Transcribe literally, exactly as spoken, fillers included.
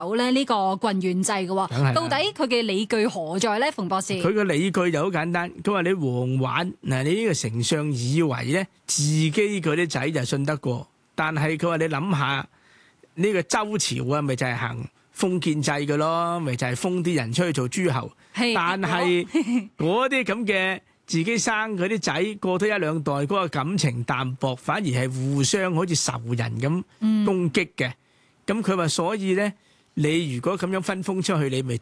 有咧呢個郡縣制嘅喎，到底佢嘅理據何在咧？馮博士， 佢嘅理據就好簡單，佢話你王婉嗱，你呢個丞相以為咧自己嗰啲仔就信得過，但係佢話你諗下呢個周朝啊，咪就係行封建制嘅咯，咪就係封啲人出去做諸侯，但係嗰啲咁嘅自己生嗰啲仔過咗一兩代，嗰個感情淡薄，反而係互相好似仇人咁攻擊嘅。咁佢話所以咧，你如果咁樣分封出去，你咪